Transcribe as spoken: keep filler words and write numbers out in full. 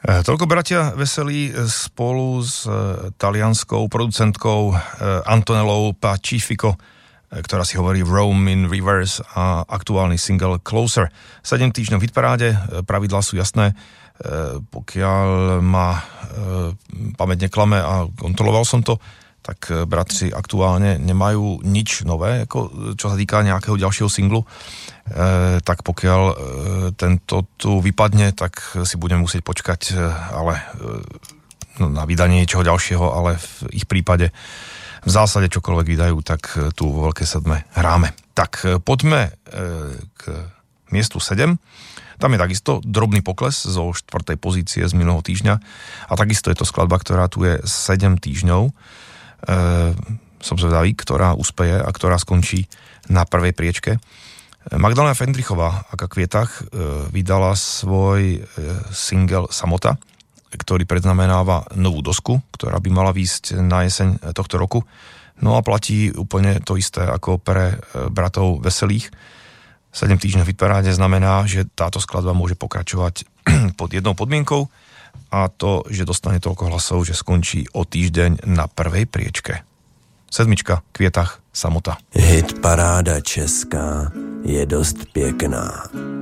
Toľko bratia Veselí spolu s talianskou producentkou Antonellou Pacifico, ktorá si hovorí Rome in Reverse, a aktuálny single Closer. sedem týždňov v hitparáde, pravidlá sú jasné, pokiaľ ma pamäť neklame a kontroloval som to, tak bratři aktuálne nemajú nič nové, ako čo sa týka nejakého ďalšieho singlu. E, tak pokiaľ e, tento tu vypadne, tak si budeme musieť počkať, ale e, na vydanie niečoho ďalšieho, ale v ich prípade v zásade čokoľvek vydajú, tak tu vo Veľkej sedme hráme. Tak e, poďme e, k miestu sedem. Tam je takisto drobný pokles zo štvrtej pozície z minulého týždňa a takisto je to skladba, ktorá tu je sedem týždňov. E, som zvedavý, ktorá uspeje a ktorá skončí na prvej priečke. Magdalena Fendrichová, ako Kvietach, e, vydala svoj e, single Samota, ktorý predznamenáva novú dosku, ktorá by mala výjsť na jeseň tohto roku. No a platí úplne to isté ako pre e, bratov Veselých. sedem týždňov v hitparáde znamená, že táto skladba môže pokračovať pod jednou podmienkou, a to, že dostane toľko hlasov, že skončí o týždeň na prvej priečke. Sedmička, Kvietach, Samota. Hitparáda česká je dost pěkná.